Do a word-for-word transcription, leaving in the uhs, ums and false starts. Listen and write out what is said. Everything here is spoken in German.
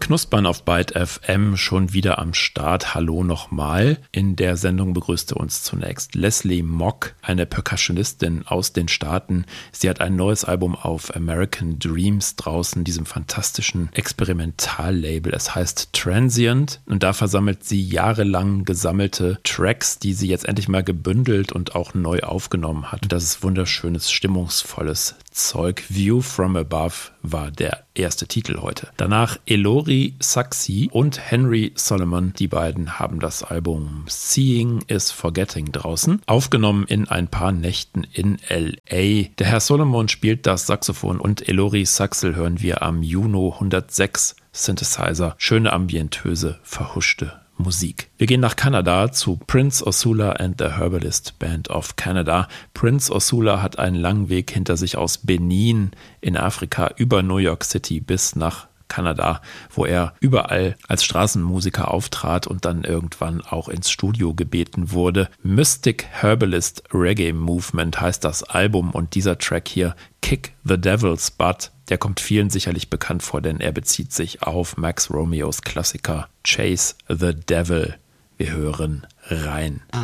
Knuspern auf Byte F M schon wieder am Start. Hallo nochmal. In der Sendung begrüßte uns zunächst Leslie Mock, eine Percussionistin aus den Staaten. Sie hat ein neues Album auf American Dreams draußen, diesem fantastischen Experimentallabel. Es heißt Transient und da versammelt sie jahrelang gesammelte Tracks, die sie jetzt endlich mal gebündelt und auch neu aufgenommen hat. Das ist wunderschönes, stimmungsvolles Zeug. View from Above war der erste Titel heute. Danach Elori Saxi und Henry Solomon. Die beiden haben das Album Seeing is Forgetting draußen, aufgenommen in ein paar Nächten in L A. Der Herr Solomon spielt das Saxophon und Elori Saxel hören wir am Juno hundertsechs Synthesizer. Schöne ambientöse, verhuschte Musik. Wir gehen nach Kanada zu Prince Osula and the Herbalist Band of Canada. Prince Osula hat einen langen Weg hinter sich aus Benin in Afrika über New York City bis nach Kanada, wo er überall als Straßenmusiker auftrat und dann irgendwann auch ins Studio gebeten wurde. Mystic Herbalist Reggae Movement heißt das Album und dieser Track hier, Kick the Devil's Butt, der kommt vielen sicherlich bekannt vor, denn er bezieht sich auf Max Romeos Klassiker Chase the Devil. Wir hören rein.